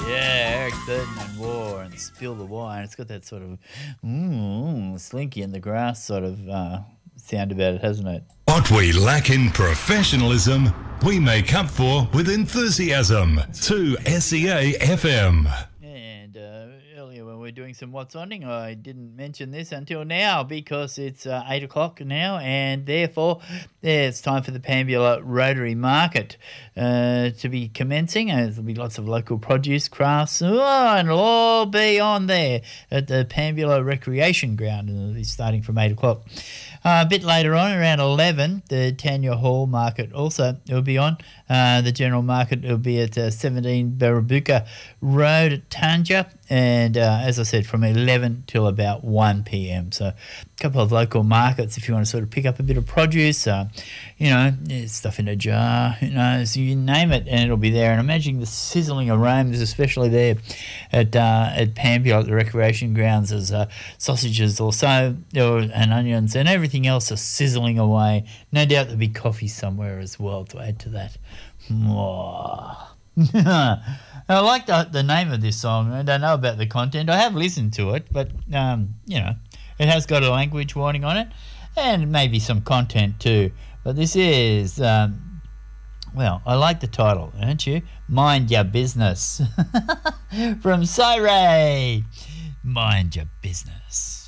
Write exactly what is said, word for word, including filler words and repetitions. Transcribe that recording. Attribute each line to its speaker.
Speaker 1: Yeah, Eric Burden and War and Spill the Wine. It's got that sort of mm, slinky in the grass sort of uh, sound about it, hasn't it?
Speaker 2: What we lack in professionalism, we make up for with enthusiasm. To S E A F M.
Speaker 1: And uh, earlier when we were doing some What's Onning, I didn't mention this until now because it's uh, eight o'clock now, and therefore yeah, it's time for the Pambula Rotary Market uh, to be commencing. Uh, there'll be lots of local produce, crafts, oh, and it'll all be on there at the Pambula Recreation Ground, and it'll be starting from eight o'clock. Uh, a bit later on, around eleven, the Tanya Hall Market also will be on. Uh, the general market will be at uh, seventeen Barrabuka Road at Tanja, and uh, as I said, from eleven till about one p m. So a couple of local markets if you want to sort of pick up a bit of produce, uh, you know, stuff in a jar, you know, so you name it, and it'll be there. And imagine the sizzling aromas, especially there at uh, at Pambula at the recreation grounds, as uh, sausages also, or, and onions and everything else are sizzling away. No doubt there'll be coffee somewhere as well to add to that. I like the, the name of this song. I don't know about the content. I have listened to it, but, um, you know, it has got a language warning on it and maybe some content too. But this is, um, well, I like the title, don't you? Mind Your Business. From Cyray. Mind Your Business.